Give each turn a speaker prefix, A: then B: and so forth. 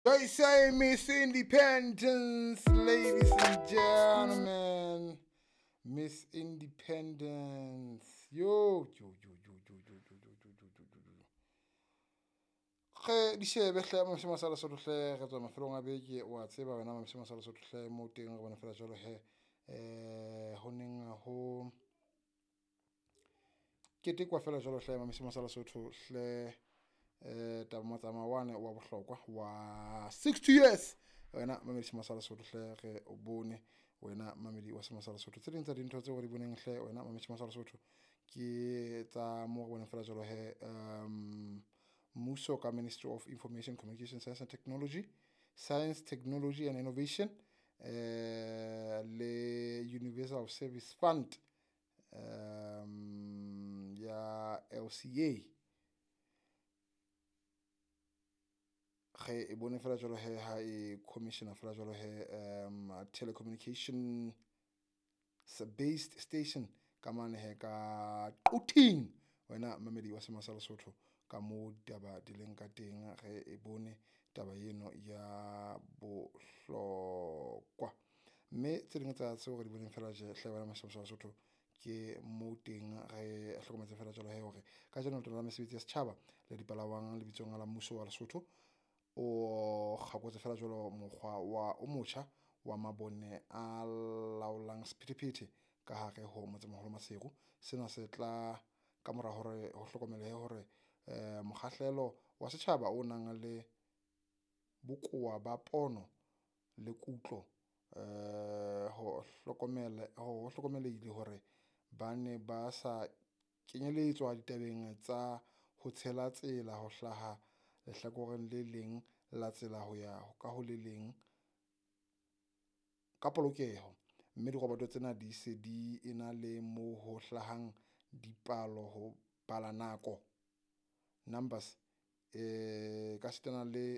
A: They say Miss Independence, ladies and gentlemen. Miss Independence. Yo. Ge di shebe hle mo shema sala sotho hle re tswa mafelong a beke wa tseba wena mo shema sala sotho hle mo teng re bona fela jalo he ho neng ho ke tekwa fela jalo hle mo shema sala sotho hle taba matsama wane wa bohlokwa wa 60 years wena mamedi shema sala sotho hle ge o bone wena mamedi wa shema sala sotho tse ding tsa dintho tse go di boneng hle wena mamedi shema sala sotho ke tsa mo go bona fela jalo he Muso ka Ministry of Information, Communication, Science and Technology, Science, Technology and Innovation, le Universal Service Fund, ya LCA. Ge e bone fela jalo he ha e commissioner fela jalo he telecommunication based station ka mane he ka Uting wena mamedi wa Semasala Sotho ka mo taba di leng ka teng ge e bone taba eno ya bohlokwa mme tse ding tsa tseo re di boneng fela je hle bana Semasala Sotho ke mo teng ge hlokometse fela jalo he hore ka jeno tla mesebetsi ya setjhaba le dipalawang le bitsong la mmuso wa Lesotho o gakotse fela jalo mokgwa wa o motjha wa mabone a laolang sephethephethe ka hare ho motsemogolo Maseru. Sena se tla ka mora hore ho hlokomelehe hore mokgahlelo wa setjhaba o nang le bokowa ba pono le kutlo ho hlokomelehile hore ba ne ba sa kenyeletswa ditabeng tsa ho tshela tsela ho hlaha lehlakoreng le leng la tsela ho ya ka ho le leng ka polokeho mme diroboto tsena di se di ena le mo ho hlahang dipalo ho bala nako numbers ka sitana le